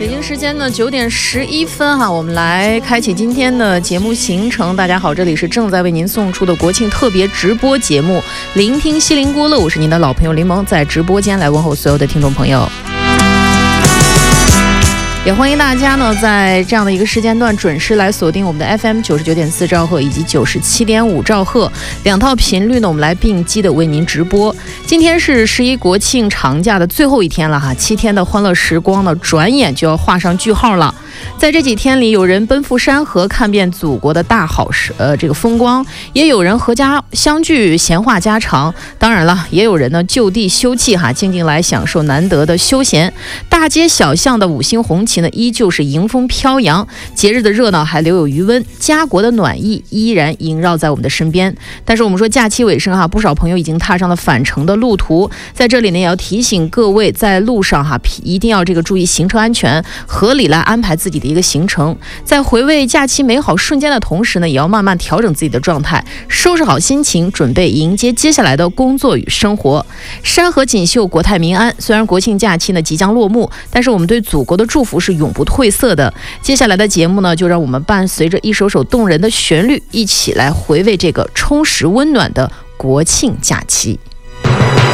北京时间呢9:11哈，我们来开启今天的节目行程。大家好，这里是正在为您送出的国庆特别直播节目，聆听西林郭勒，我是您的老朋友林萌，在直播间来问候所有的听众朋友。也欢迎大家呢，在这样的一个时间段准时来锁定我们的 FM 99.4兆赫以及97.5兆赫两套频率呢，我们来并机的为您直播。今天是11国庆长假的最后一天了哈，7天的欢乐时光呢，转眼就要画上句号了。在这几天里，有人奔赴山河看遍祖国的大好这个风光，也有人合家相聚闲话家常，当然了，也有人呢就地休憩哈，静静来享受难得的休闲。大街小巷的五星红旗呢，依旧是迎风飘扬，节日的热闹还留有余温，家国的暖意依然萦绕在我们的身边。但是我们说假期尾声哈，不少朋友已经踏上了返程的路途，在这里呢也要提醒各位，在路上哈一定要注意行车安全，合理来安排自己的一个行程。在回味假期美好瞬间的同时呢，也要慢慢调整自己的状态，收拾好心情，准备迎接接下来的工作与生活。山河锦绣，国泰民安。虽然国庆假期呢即将落幕，但是我们对祖国的祝福是永不褪色的。接下来的节目呢，就让我们伴随着一首首动人的旋律，一起来回味这个充实温暖的国庆假期。